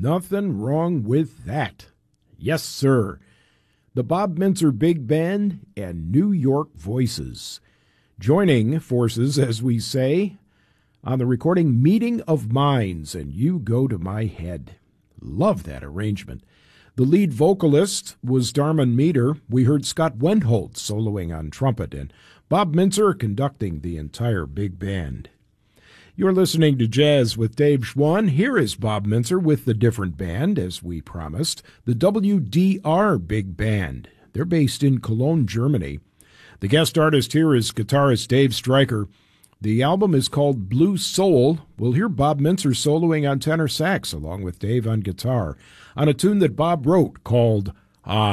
Nothing wrong with that. Yes, sir. The Bob Mintzer Big Band and New York Voices. Joining forces, as we say, on the recording Meeting of Minds and You Go to My Head. Love that arrangement. The lead vocalist was Darman Meter. We heard Scott Wendholt soloing on trumpet and Bob Mintzer conducting the entire big band. You're listening to Jazz with Dave Schwann. Here is Bob Mintzer with the different band, as we promised, the WDR Big Band. They're based in Cologne, Germany. The guest artist here is guitarist Dave Stryker. The album is called Blue Soul. We'll hear Bob Mintzer soloing on tenor sax along with Dave on guitar on a tune that Bob wrote called